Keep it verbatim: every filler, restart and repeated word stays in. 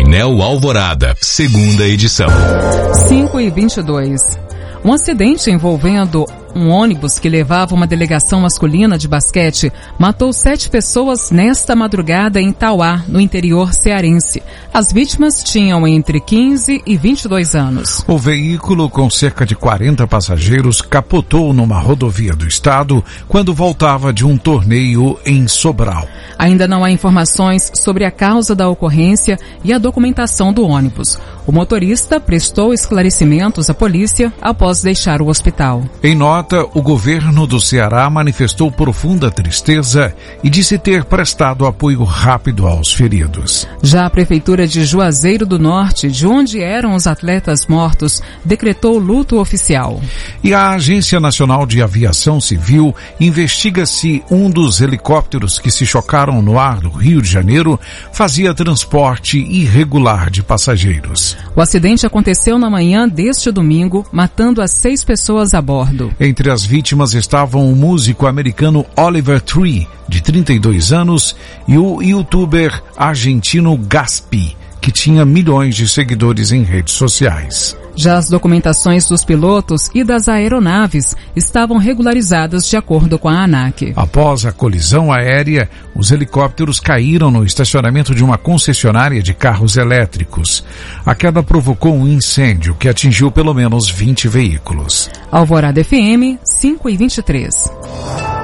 Jornal Alvorada, segunda edição. cinco e vinte e dois. Um acidente envolvendo um ônibus que levava uma delegação masculina de basquete matou sete pessoas nesta madrugada em Tauá, no interior cearense. As vítimas tinham entre quinze e vinte e dois anos. O veículo, com cerca de quarenta passageiros, capotou numa rodovia do estado quando voltava de um torneio em Sobral. Ainda não há informações sobre a causa da ocorrência e a documentação do ônibus. O motorista prestou esclarecimentos à polícia após deixar o hospital. Em nota, o governo do Ceará manifestou profunda tristeza e disse ter prestado apoio rápido aos feridos. Já a Prefeitura de Juazeiro do Norte, de onde eram os atletas mortos, decretou luto oficial. E a Agência Nacional de Aviação Civil investiga se um dos helicópteros que se chocaram no ar do Rio de Janeiro fazia transporte irregular de passageiros. O acidente aconteceu na manhã deste domingo, matando as seis pessoas a bordo. Entre as vítimas estavam o músico americano Oliver Tree, de trinta e dois anos, e o youtuber argentino Gaspi, que tinha milhões de seguidores em redes sociais. Já as documentações dos pilotos e das aeronaves estavam regularizadas de acordo com a ANAC. Após a colisão aérea, os helicópteros caíram no estacionamento de uma concessionária de carros elétricos. A queda provocou um incêndio que atingiu pelo menos vinte veículos. Alvorada F M, cinco e vinte e três.